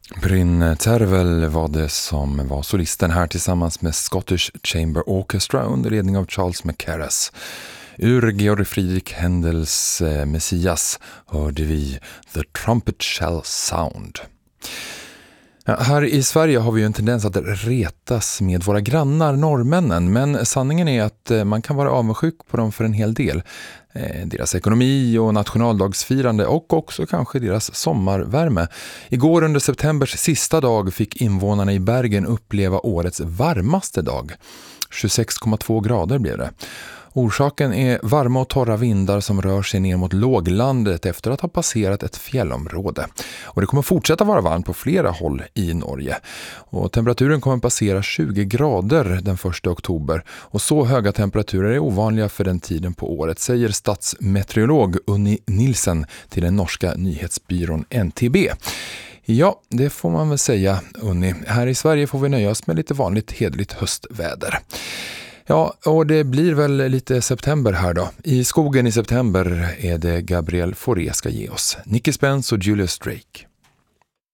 Bryn Tervel var det som var solisten här tillsammans med Scottish Chamber Orchestra under ledning av Charles Mackerras. Ur Georg Friedrich Händels Messias hörde vi The Trumpet Shall Sound. Ja, här i Sverige har vi ju en tendens att retas med våra grannar norrmännen, men sanningen är att man kan vara avundsjuk på dem för en hel del. Deras ekonomi och nationaldagsfirande och också kanske deras sommarvärme. Igår under septembers sista dag fick invånarna i Bergen uppleva årets varmaste dag. 26,2 grader blev det. Orsaken är varma och torra vindar som rör sig ner mot låglandet efter att ha passerat ett fjällområde. Och det kommer fortsätta vara varmt på flera håll i Norge. Och temperaturen kommer passera 20 grader den 1 oktober. Och så höga temperaturer är ovanliga för den tiden på året, säger statsmeteorolog Unni Nilsen till den norska nyhetsbyrån NTB. Ja, det får man väl säga, Unni. Här i Sverige får vi nöja oss med lite vanligt hederligt höstväder. Ja, och det blir väl lite september här då. I skogen i september är det Gabriel Fauré ska ge oss. Nicky Spence och Julius Drake.